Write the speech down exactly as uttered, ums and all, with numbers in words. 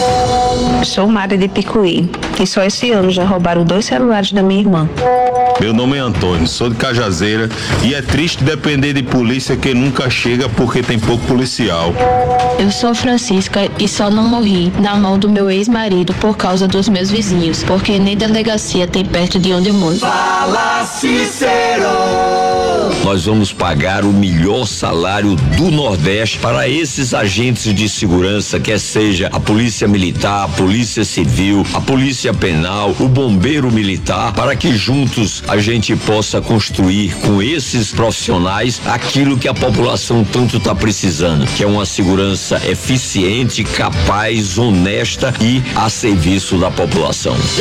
Sou Mari de Picuí e só esse ano já roubaram dois celulares da minha irmã. Meu nome é Antônio, sou de Cajazeira e é triste depender de polícia que nunca chega porque tem pouco policial. Eu sou Francisca e só não morri na mão do meu ex-marido por causa dos meus vizinhos, porque nem delegacia tem perto de onde eu moro. Fala, Cícero! Nós vamos pagar o melhor salário do Nordeste para esses agentes de segurança, quer seja a Polícia Militar, a Polícia Civil, a Polícia Penal, o Bombeiro Militar, para que juntos a gente possa construir com esses profissionais aquilo que a população tanto está precisando, que é uma segurança eficiente, capaz, honesta e a serviço da população.